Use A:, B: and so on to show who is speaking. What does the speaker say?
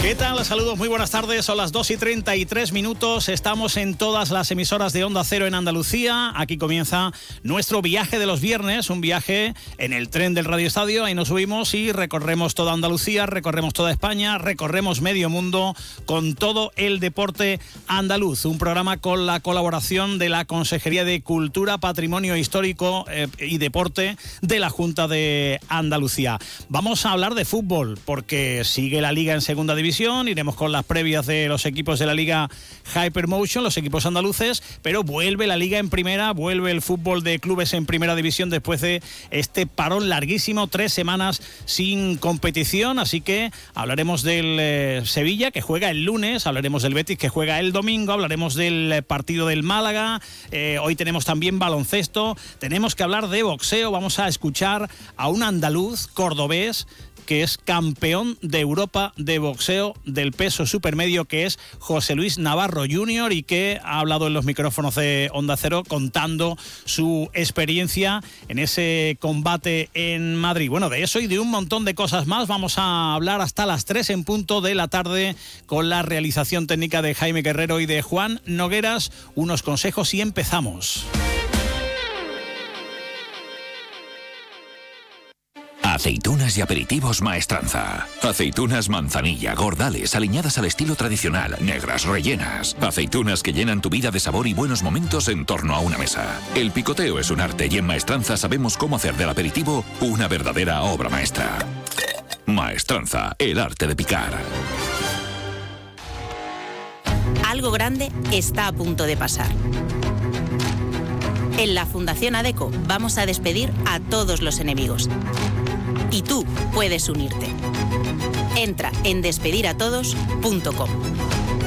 A: ¿Qué tal? Saludos, muy buenas tardes. Son las 2:33. Estamos en todas las emisoras de Onda Cero en Andalucía. Aquí comienza nuestro viaje de los viernes, un viaje en el tren del Radio Estadio. Ahí nos subimos y recorremos toda Andalucía, recorremos toda España, recorremos medio mundo con todo el deporte andaluz. Un programa con la colaboración de la Consejería de Cultura, Patrimonio Histórico y Deporte de la Junta de Andalucía. Vamos a hablar de fútbol porque sigue la Liga en Segunda División. Iremos con las previas de los equipos de la Liga Hypermotion, los equipos andaluces, pero vuelve la Liga en Primera, vuelve el fútbol de clubes en Primera División después de este parón larguísimo, 3 semanas sin competición, así que hablaremos del Sevilla, que juega el lunes, hablaremos del Betis, que juega el domingo, hablaremos del partido del Málaga, hoy tenemos también baloncesto, tenemos que hablar de boxeo, vamos a escuchar a un andaluz cordobés que es campeón de Europa de boxeo del peso supermedio, que es José Luis Navarro Jr. y que ha hablado en los micrófonos de Onda Cero contando su experiencia en ese combate en Madrid. Bueno, de eso y de un montón de cosas más vamos a hablar hasta las 3 en punto de la tarde con la realización técnica de Jaime Guerrero y de Juan Nogueras. Unos consejos y empezamos.
B: Aceitunas y aperitivos Maestranza. Aceitunas manzanilla, gordales, aliñadas al estilo tradicional, negras, rellenas. Aceitunas que llenan tu vida de sabor y buenos momentos en torno a una mesa. El picoteo es un arte y en Maestranza sabemos cómo hacer del aperitivo una verdadera obra maestra. Maestranza, el arte de picar.
C: Algo grande está a punto de pasar. En la Fundación ADECO vamos a despedir a todos los enemigos. Y tú puedes unirte. Entra en despediratodos.com.